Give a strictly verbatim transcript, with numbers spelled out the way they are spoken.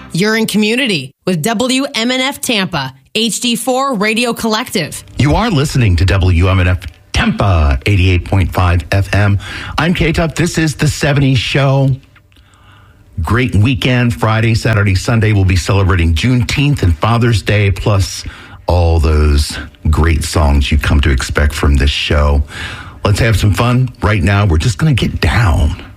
You're in community with W M N F Tampa, H D four Radio Collective. You are listening to W M N F Tampa, eighty-eight point five F M. I'm K-Tup. This is The seventies Show. Great weekend. Friday, Saturday, Sunday. We'll be celebrating Juneteenth and Father's Day, plus all those great songs you come to expect from this show. Let's have some fun. Right now, we're just going to get down.